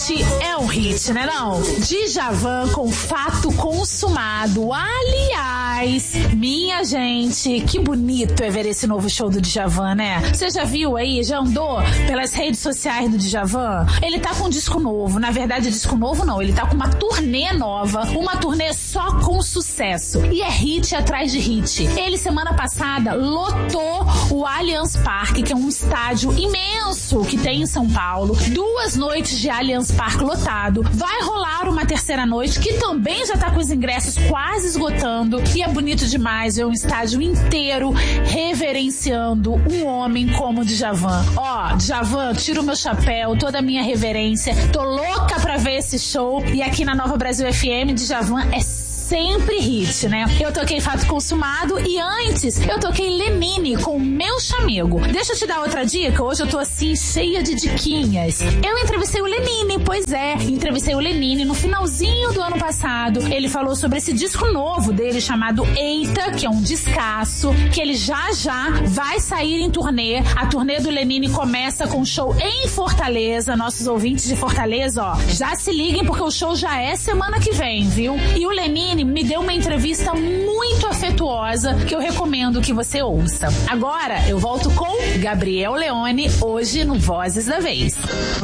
Hit é um hit, né não? Djavan com Fato Consumado. Aliás, minha gente, que bonito é ver esse novo show do Djavan, né? Você já viu aí, já andou pelas redes sociais do Djavan? Ele tá com um disco novo. Na verdade, disco novo não, ele tá com uma turnê nova. Uma turnê só com sucesso. E é hit atrás de hit. Ele, semana passada, lotou o Allianz Parque, que é um estádio imenso que tem em São Paulo. 2 noites de Allianz Parque lotado. Vai rolar uma terceira noite, que também já tá com os ingressos quase esgotando. E é bonito demais ver um estádio inteiro reverenciando um homem como o Djavan. Ó, Djavan, tiro o meu chapéu, toda a minha reverência. Tô louca pra ver esse show. E aqui na Nova Brasil FM, Djavan é sempre hit, né? Eu toquei Fato Consumado e antes eu toquei Lenine com Meu Chamego. Deixa eu te dar outra dica, hoje eu tô assim cheia de diquinhas. Eu entrevistei o Lenine, pois é, entrevistei o Lenine no finalzinho do ano passado. Ele falou sobre esse disco novo dele chamado Eita, que é um discaço, que ele já vai sair em turnê. A turnê do Lenine começa com um show em Fortaleza. Nossos ouvintes de Fortaleza, ó, já se liguem porque o show já é semana que vem, viu? E o Lenine me deu uma entrevista muito afetuosa que eu recomendo que você ouça. Agora eu volto com Gabriel Leone, hoje no Vozes da Vez.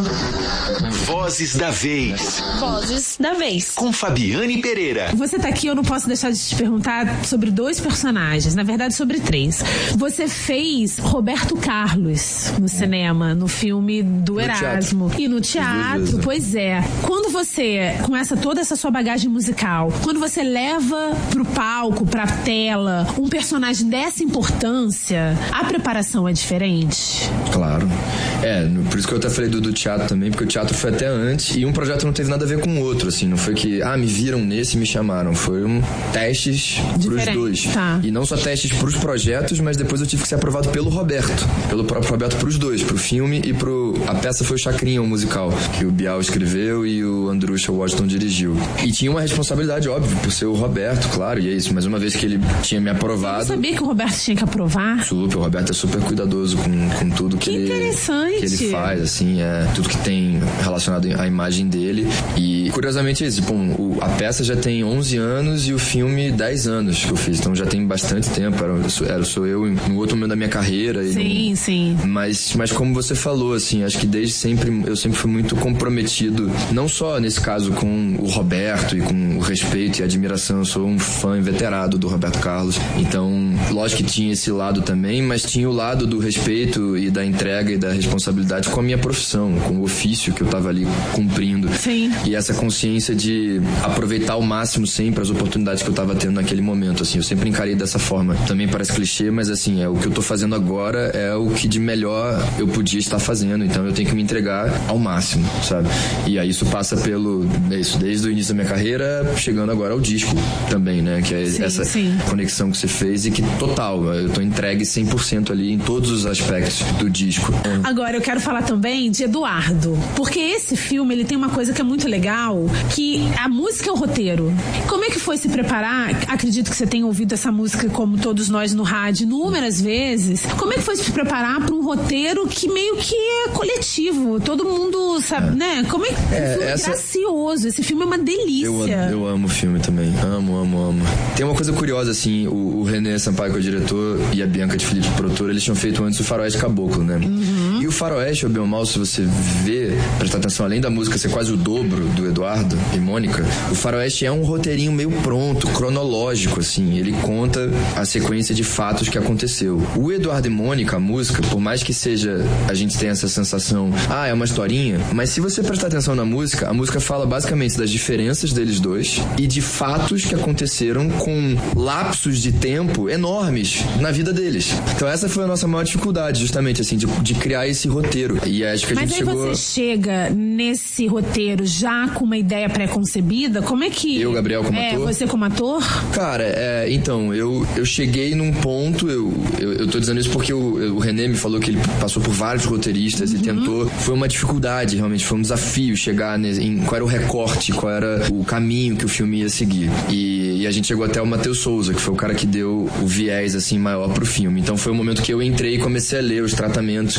Vozes da Vez. Vozes da Vez. Com Fabiane Pereira. Você tá aqui, eu não posso deixar de te perguntar sobre 2 personagens, na verdade sobre 3. Você fez Roberto Carlos no cinema, no filme do Erasmo. E no teatro, pois é. Quando você, com toda essa sua bagagem musical, quando você leva pro palco, pra tela, um personagem dessa importância, a preparação é diferente? Claro. Por isso que eu até falei do teatro também, porque o teatro foi até antes e um projeto não teve nada a ver com o outro, assim, não foi que, me viram nesse e me chamaram, foram testes pros dois. Tá. E não só testes pros projetos, mas depois eu tive que ser aprovado pelo próprio Roberto pros dois, pro filme e a peça foi o Chacrinha, o musical, que o Bial escreveu e o Andrusha Washington dirigiu. E tinha uma responsabilidade, óbvio, por ser o Roberto, claro, e é isso, mas uma vez que ele tinha me aprovado... Você sabia que o Roberto tinha que aprovar? Super, o Roberto é super cuidadoso com tudo que ele faz, assim, tudo que tem relacionado à imagem dele. E, curiosamente, é isso, a peça já tem 11 anos e o filme 10 anos que eu fiz, então já tem bastante tempo, sou eu no outro momento da minha carreira. Sim. Mas como você falou, assim, acho que desde sempre, eu sempre fui muito comprometido, não só nesse caso com o Roberto e com o respeito e a admiração, eu sou um fã inveterado do Roberto Carlos, então lógico que tinha esse lado também, mas tinha o lado do respeito e da entrega e da responsabilidade com a minha profissão, com o ofício que eu tava ali cumprindo. Sim. E essa consciência de aproveitar ao máximo sempre as oportunidades que eu tava tendo naquele momento, assim, eu sempre encarei dessa forma. Também parece clichê, mas assim, o que eu tô fazendo agora é o que de melhor eu podia estar fazendo, então eu tenho que me entregar ao máximo, sabe? E aí isso passa desde o início da minha carreira, chegando agora ao disco também, né? Que é essa conexão que você fez e que total, eu tô entregue 100% ali em todos os aspectos do disco. Agora, eu quero falar também de Eduardo, porque esse filme, ele tem uma coisa que é muito legal, que a música é o roteiro. Como é que foi se preparar? Acredito que você tenha ouvido essa música, como todos nós no rádio, inúmeras vezes. Como é que foi se preparar para um roteiro que meio que é coletivo? Todo mundo sabe, né? Como é que gracioso. Esse filme é uma delícia. Eu amo o filme também. Amo. Tem uma coisa curiosa, assim, o René Sampaio, que é o diretor, e a Bianca de Felipe, produtora, eles tinham feito antes o Faroeste Caboclo, né? E o Faroeste, ou bem ou mal, se você prestar atenção, além da música ser quase o dobro do Eduardo e Mônica, o Faroeste é um roteirinho meio pronto, cronológico, assim, ele conta a sequência de fatos que aconteceu. O Eduardo e Mônica, a música, por mais que seja, a gente tenha essa sensação, é uma historinha, mas se você prestar atenção na música, a música fala basicamente das diferenças deles dois e de fatos que aconteceram com lapsos de tempo enormes na vida deles. Então essa foi a nossa maior dificuldade, justamente, assim, de criar esse roteiro. E acho que a gente chegou... Mas aí você chega nesse roteiro já com uma ideia pré-concebida? Como é que... Eu, Gabriel, como ator? Você como ator? Cara, então, eu cheguei num ponto, eu tô dizendo isso porque o René me falou que ele passou por vários roteiristas e tentou, foi uma dificuldade, realmente, foi um desafio chegar em qual era o recorte, qual era o caminho que o filme ia seguir. E a gente chegou até o Matheus Souza, que foi o cara que deu o viés, assim, maior pro filme. Então foi o momento que eu entrei e comecei a ler os tratamentos que estavam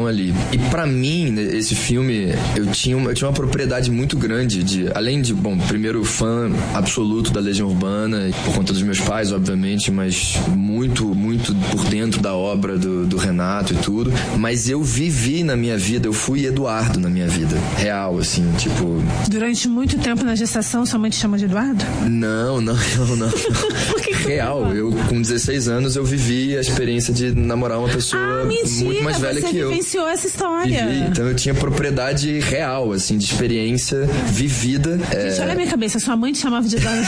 ali. E pra mim, esse filme, eu tinha uma propriedade muito grande além de, bom, primeiro fã absoluto da Legião Urbana, por conta dos meus pais, obviamente, mas muito, muito por dentro da obra do Renato e tudo. Mas eu vivi na minha vida, eu fui Eduardo na minha vida. Real, assim, tipo... Durante muito tempo na gestação, sua mãe te chama de Eduardo? Não. Por que real, eu com 16 anos eu vivi a experiência de namorar uma pessoa muito mais velha que eu. Você vivenciou essa história. Vivi, então eu tinha propriedade real, assim, de experiência vivida. Gente, olha a minha cabeça, sua mãe te chamava de Eduardo.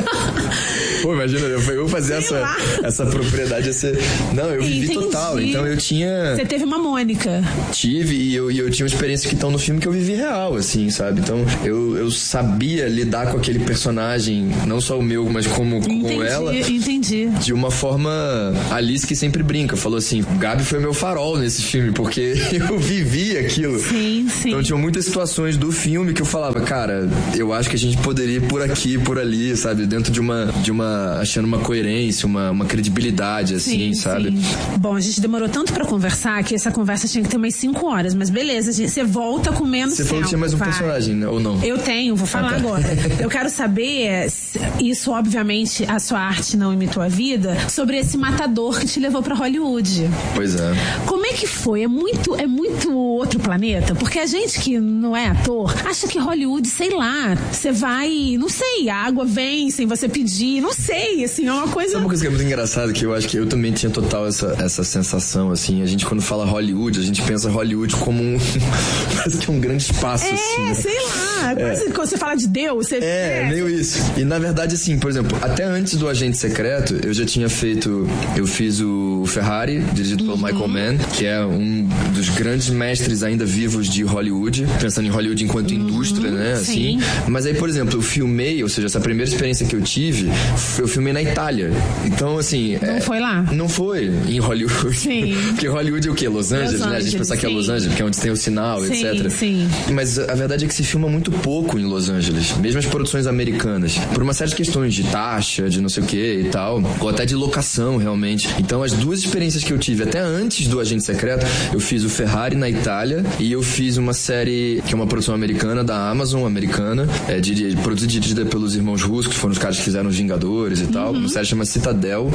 Pô, imagina, eu fazer essa propriedade. Não, eu vivi total, então eu tinha... Você teve uma Mônica. Tive, e eu tinha uma experiência que estão no filme que eu vivi real, assim, sabe? Então eu sabia lidar com aquele personagem, não só o meu, mas com ela. Entendi. De uma forma, Alice que sempre brinca, falou assim, Gabi foi meu farol nesse filme, porque eu vivi aquilo. Sim. Então tinha muitas situações do filme que eu falava, cara, eu acho que a gente poderia ir por aqui, por ali, sabe? Dentro de uma achando uma coerência, uma credibilidade, assim, sabe? Sim. Bom, a gente demorou tanto pra conversar que essa conversa tinha que ter umas 5 horas, mas beleza, você volta com menos tempo. Você falou que tinha mais um personagem, né? Ou não? Eu tenho, vou falar agora. Eu quero saber, isso obviamente a sua arte não imitou a vida, sobre esse matador que te levou pra Hollywood. Pois é. Como é que foi? É muito outro planeta? Porque a gente que não é ator, acha que Hollywood, sei lá, você vai, não sei, a água vem sem você pedir, não sei, assim, é uma coisa... Sabe uma coisa que é muito engraçada, que eu acho que eu também tinha total essa sensação, assim, a gente quando fala Hollywood, a gente pensa Hollywood como parece que um grande espaço, assim. Né? Sei lá, quase quando você fala de Deus, você... meio isso. E na verdade, assim, por exemplo, até antes do Agente Secreto, eu já tinha eu fiz o Ferrari, dirigido pelo Michael Mann, que é um dos grandes mestres ainda vivos de Hollywood, pensando em Hollywood enquanto indústria, né, assim. Mas aí, por exemplo, eu filmei, ou seja, essa primeira experiência que eu tive, eu filmei na Itália. Então, assim... Não foi lá? Não foi em Hollywood. Sim. Porque Hollywood é o quê? Los Angeles, né? A gente pensa que é Los Angeles, porque é onde tem o sinal, etc. Sim. Mas a verdade é que se filma muito pouco em Los Angeles, mesmo as produções americanas, por uma série de questões de taxa, de não sei o que e tal, ou até de locação, realmente. Então, as duas experiências que eu tive, até antes do Agente Secreto, eu fiz o Ferrari na Itália e eu fiz uma série que é uma produção americana, da Amazon americana, produzida e dirigida pelos irmãos russos, que foram os caras que fizeram os Vingadores e tal. Uma série chama Citadel.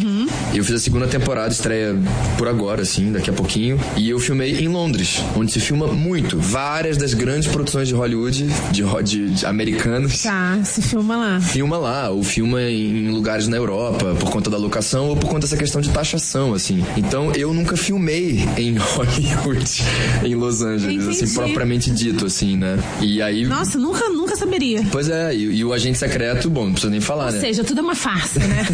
E eu fiz a segunda temporada, estreia por agora, assim, daqui a pouquinho. E eu filmei em Londres, onde se filma muito. Várias das grandes produções de Hollywood, de americanos. Tá, se filma lá. Filma lá, ou filma em lugares na Europa, por conta da locação ou por conta dessa questão de taxação, assim. Então, eu nunca filmei em Hollywood, em Los Angeles, assim, propriamente dito, assim, né? E aí... Nossa, nunca saberia. Pois é, e o Agente Secreto, bom, não precisa nem falar, né? Ou seja, tudo é uma farsa, né?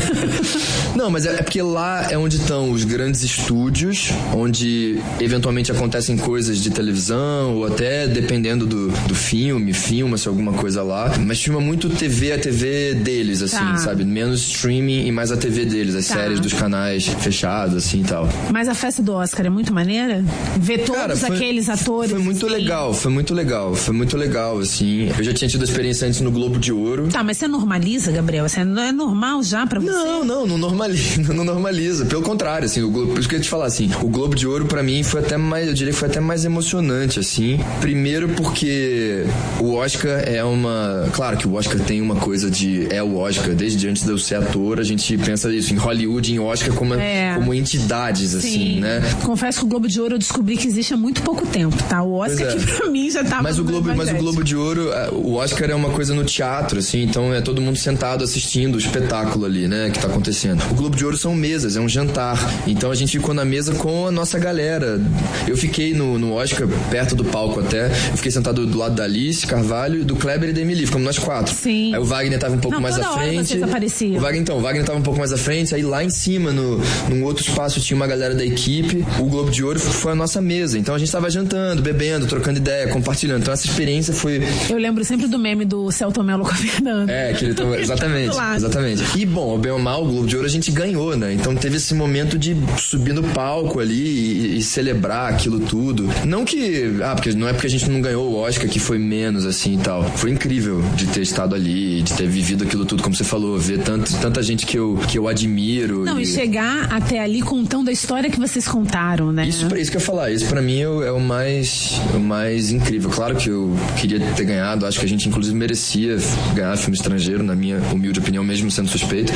Não, mas é porque lá é onde estão os grandes estúdios, onde eventualmente acontecem coisas de televisão, ou até, dependendo do filme, filma-se alguma coisa lá. Mas filma muito TV, a TV deles, assim, sabe? Menos streaming e mais a TV deles, as séries dos canais fechados, assim, e tal. Mas a festa do Oscar é muito maneira? Ver todos aqueles atores... Foi muito legal, assim. Eu já tinha tido a experiência antes no Globo de Ouro. Tá, mas você normaliza, Gabriel? Você não é normal já pra você? Não normaliza. Pelo contrário, assim, por isso que eu ia te falar, assim, o Globo de Ouro pra mim foi até mais, eu diria que foi até mais emocionante, assim. Primeiro porque o Oscar é claro que o Oscar tem uma coisa é o Oscar, desde antes de eu ser ator, a gente pensa isso, em Hollywood, em Oscar como entidades, assim, né? Confesso que o Globo de Ouro eu descobri que existe há muito pouco tempo, tá? O Oscar que pra mim já tava... Mas o Globo de Ouro, o Oscar é uma coisa no teatro, assim, então é todo mundo sentado assistindo o espetáculo ali, né, que tá acontecendo. O Globo de Ouro são mesas, é um jantar. Então a gente ficou na mesa com a nossa galera. Eu fiquei no Oscar, perto do palco até, eu fiquei sentado do lado da Alice Carvalho, do Kleber e da Emily, ficamos nós 4. Sim. Aí o Wagner tava um pouco mais à frente. O Wagner tava um pouco mais à frente, aí lá em cima, num outro espaço, tinha uma galera da equipe. O Globo de Ouro foi a nossa mesa. Então a gente tava jantando, bebendo, trocando ideia, compartilhando. Então essa experiência foi... Eu lembro sempre do meme do Celton Mello com a Fernanda. Que ele tava... Exatamente. E bom, bem ou mal, o Globo de Ouro a gente ganhou, né? né? Então teve esse momento de subir no palco ali e celebrar aquilo tudo. Não que... porque não é porque a gente não ganhou o Oscar que foi menos, assim, e tal. Foi incrível de ter estado ali, de ter vivido aquilo tudo, como você falou, ver tanta gente que eu admiro. Não, e chegar até ali contando a história que vocês contaram, né? Isso que eu ia falar. Isso pra mim é o mais incrível. Claro que eu queria ter ganhado. Acho que a gente, inclusive, merecia ganhar filme estrangeiro, na minha humilde opinião, mesmo sendo suspeito.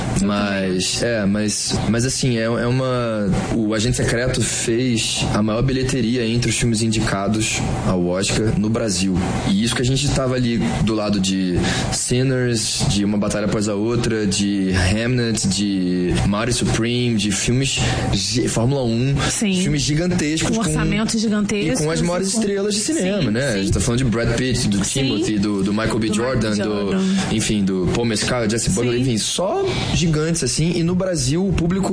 Mas assim, o Agente Secreto fez a maior bilheteria entre os filmes indicados ao Oscar no Brasil. E isso que a gente tava ali do lado de Sinners, de Uma Batalha Após a Outra, de Hamnet, de Mighty Supreme, de filmes de Fórmula 1, filmes gigantescos. Com orçamentos gigantescos. E com as maiores estrelas de cinema, né? A gente tá falando de Brad Pitt, do Timothy, do Michael B. Jordan, enfim, do Paul Mescal, Jesse Butler, enfim, só gigantes, assim. E no Brasil,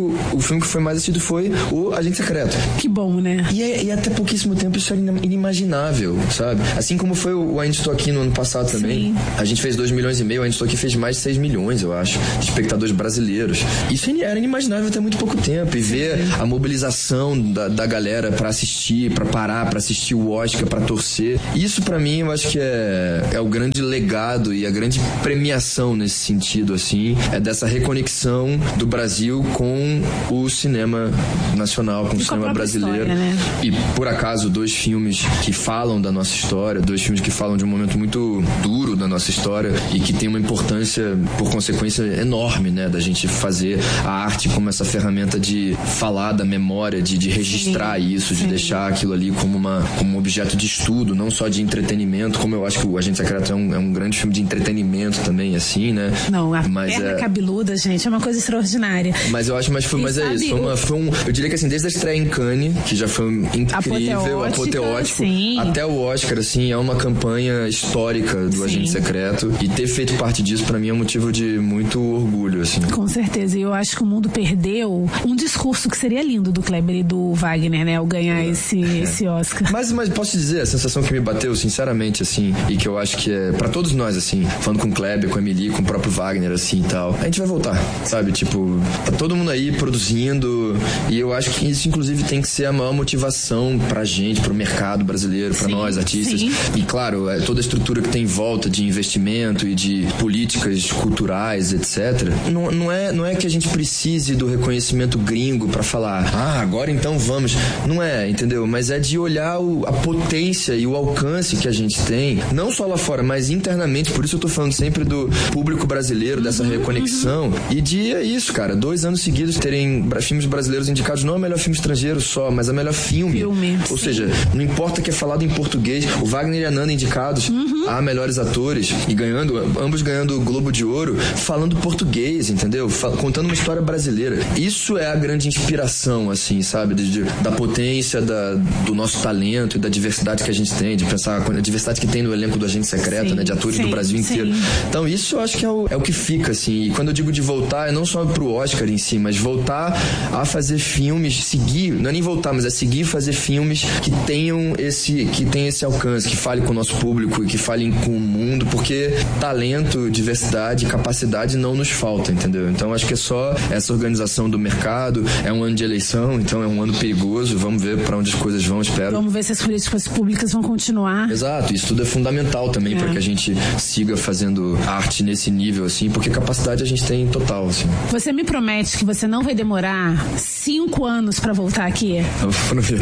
o filme que foi mais assistido foi o Agente Secreto. Que bom, né? E até pouquíssimo tempo isso era inimaginável, sabe? Assim como foi o Ainda Estou Aqui no ano passado também. A gente fez 2,5 milhões, o Ainda Estou Aqui fez mais de 6 milhões, eu acho, de espectadores brasileiros. Isso era inimaginável até muito pouco tempo. E ver a mobilização da galera pra assistir, pra parar, pra assistir o Oscar, pra torcer. Isso pra mim eu acho que é o grande legado e a grande premiação nesse sentido, assim, é dessa reconexão do Brasil com o cinema nacional, com o cinema brasileiro. História, né? E por acaso 2 filmes que falam da nossa história, 2 filmes que falam de um momento muito duro da nossa história e que tem uma importância, por consequência, enorme, né, da gente fazer a arte como essa ferramenta de falar da memória, de registrar isso, de deixar aquilo ali como um objeto de estudo, não só de entretenimento, como eu acho que o Agente Secreto é um grande filme de entretenimento também, assim, né? Não, a perna cabeluda, gente, é uma coisa extraordinária. Mas eu acho, é isso. Eu diria que assim, desde a estreia em Cannes, que já foi incrível, apoteótico, até o Oscar, assim, é uma campanha histórica do Agente Secreto. E ter feito parte disso, pra mim, é um motivo de muito orgulho, assim. Com certeza. E eu acho que o mundo perdeu um discurso que seria lindo do Kleber e do Wagner, né? Ao ganhar esse Oscar. Mas posso te dizer, a sensação que me bateu, sinceramente, assim, e que eu acho que é pra todos nós, assim, falando com o Kleber, com a Emily, com o próprio Wagner, assim, e tal, a gente vai voltar, sabe? Tipo, tá todo mundo aí produzindo, e eu acho que isso, inclusive, tem que ser a maior motivação pra gente, pro mercado brasileiro, pra nós, artistas. E, claro, toda a estrutura que tem em volta de investimento e de políticas culturais, etc. Não é que a gente precise do reconhecimento gringo pra falar, agora então vamos. Não é, entendeu? Mas é de olhar a potência e o alcance que a gente tem, não só lá fora, mas internamente. Por isso eu tô falando sempre do público brasileiro, dessa reconexão. E é isso, cara. 2 anos seguidos terem filmes brasileiros indicados, não é o melhor filme estrangeiro só, mas é o melhor filme. Ou seja, não importa que é falado em português, o Wagner e a Nanda indicados a melhores atores e ambos ganhando o Globo de Ouro, falando português, entendeu? Contando uma história brasileira. Isso é a grande inspiração, assim, sabe? Da potência do nosso talento e da diversidade que a gente tem, de pensar a diversidade que tem no elenco do Agente Secreto, né? De atores do Brasil inteiro. Então isso eu acho que é o que fica, assim. E quando eu digo de voltar, é não só pro Oscar em si, mas voltar a fazer filmes, seguir, não é nem voltar, mas é seguir fazer filmes que tenham esse alcance, que falem com o nosso público e que falem com o mundo, porque talento, diversidade, capacidade não nos falta, entendeu? Então acho que é só essa organização do mercado, é um ano de eleição, então é um ano perigoso, vamos ver pra onde as coisas vão, espero. Vamos ver se as políticas públicas vão continuar. Exato, isso tudo é fundamental também pra que a gente siga fazendo arte nesse nível, assim, porque capacidade a gente tem total, assim. Você me promete que você não vai demorar 5 anos pra voltar aqui? Eu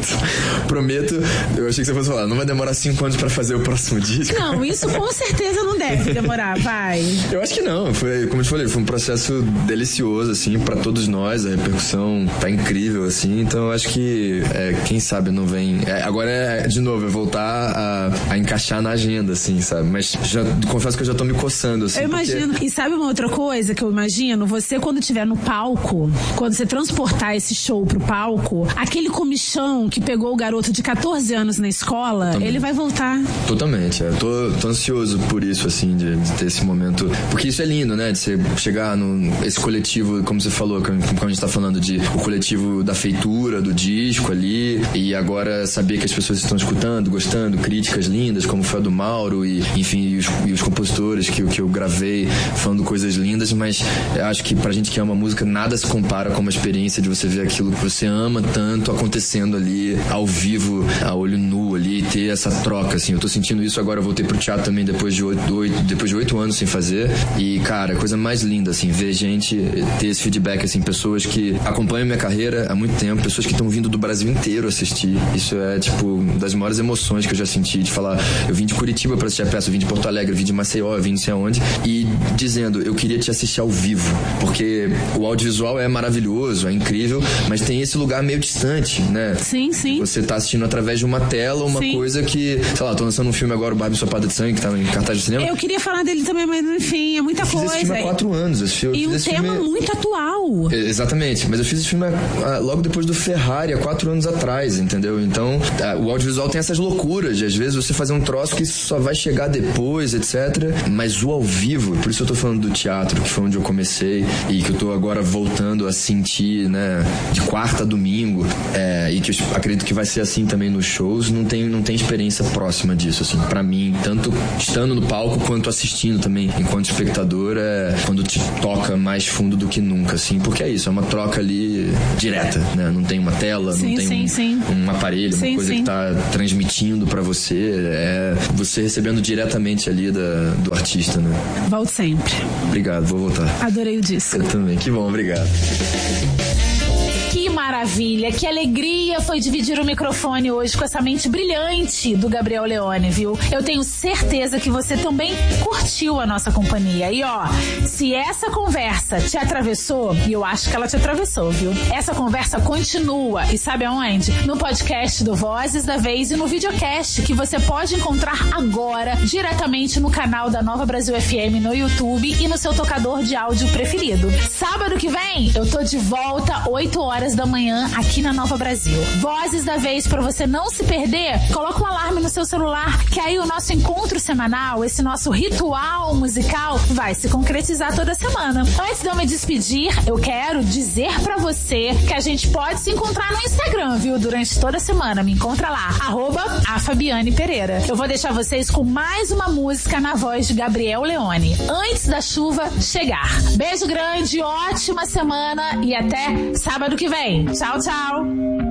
prometo, eu achei que você fosse falar, não vai demorar 5 anos pra fazer o próximo disco? Não, isso com certeza não deve demorar, vai. Eu acho que não, foi, como eu te falei, foi um processo delicioso, assim, pra todos nós, a repercussão tá incrível, assim, então eu acho que, quem sabe não vem, agora de novo, é voltar a encaixar na agenda, assim, sabe, mas confesso que eu já tô me coçando, assim. Eu imagino, e sabe uma outra coisa que eu imagino? Você quando estiver no palco, quando você transportar esse show pro palco, aquele comichão que pegou o garoto de 14 anos na escola, ele vai voltar. Totalmente, tô ansioso por isso, assim, de ter esse momento, porque isso é lindo, né, de você chegar esse coletivo, como você falou, como a gente tá falando o coletivo da feitura, do disco ali, e agora saber que as pessoas estão escutando, gostando, críticas lindas, como foi a do Mauro, e enfim, os compositores que eu gravei falando coisas lindas, mas eu acho que pra gente que ama música, nada se se compara com uma experiência de você ver aquilo que você ama tanto acontecendo ali ao vivo, a olho nu ali, ter essa troca, assim. Eu tô sentindo isso agora, eu voltei pro teatro também depois de 8 anos sem fazer. E, cara, a coisa mais linda, assim, ver gente ter esse feedback, assim, pessoas que acompanham minha carreira há muito tempo, pessoas que estão vindo do Brasil inteiro assistir. Isso é, tipo, uma das maiores emoções que eu já senti, de falar, eu vim de Curitiba pra assistir a peça, eu vim de Porto Alegre, eu vim de Maceió, eu vim não sei aonde, e dizendo, eu queria te assistir ao vivo, porque o audiovisual é maravilhoso, é incrível, mas tem esse lugar meio distante, né? Sim, sim. Você tá assistindo através de uma tela, uma coisa que, sei lá, tô lançando um filme agora, o Barbie Sopada de Sangue, que tá em cartaz de cinema. Eu queria falar dele também, mas enfim, é muita coisa. Esse filme há 4 anos. E um tema muito atual. Exatamente, mas eu fiz esse filme logo depois do Ferrari, há 4 anos atrás, entendeu? Então, o audiovisual tem essas loucuras de, às vezes, você fazer um troço que só vai chegar depois, etc. Mas o ao vivo, por isso eu tô falando do teatro, que foi onde eu comecei e que eu tô agora voltando a sentir, né, de quarta a domingo, e que eu acredito que vai ser assim também nos shows, não tem experiência próxima disso, assim, pra mim, tanto estando no palco quanto assistindo também, enquanto espectador, quando te toca mais fundo do que nunca, assim, porque é isso, é uma troca ali direta, né, não tem uma tela, não tem um aparelho, uma coisa que tá transmitindo pra você, é você recebendo diretamente ali do artista, né. Volte sempre. Obrigado, vou voltar. Adorei o disco. Eu também, que bom, obrigado. Que maravilha, que alegria foi dividir o microfone hoje com essa mente brilhante do Gabriel Leone, viu? Eu tenho certeza que você também curtiu a nossa companhia. E ó, se essa conversa te atravessou, e eu acho que ela te atravessou, viu? Essa conversa continua, e sabe aonde? No podcast do Vozes da Vez e no videocast que você pode encontrar agora diretamente no canal da Nova Brasil FM no YouTube e no seu tocador de áudio preferido. Sábado que vem, eu tô de volta 8 horas da manhã aqui na Nova Brasil. Vozes da Vez, pra você não se perder, coloca um alarme no seu celular, que aí o nosso encontro semanal, esse nosso ritual musical, vai se concretizar toda semana. Antes de eu me despedir, eu quero dizer pra você que a gente pode se encontrar no Instagram, viu? Durante toda a semana. Me encontra lá, @afabianepereira. Eu vou deixar vocês com mais uma música na voz de Gabriel Leone, Antes da Chuva Chegar. Beijo grande, ótima semana e até sábado que vem. Tchau, tchau.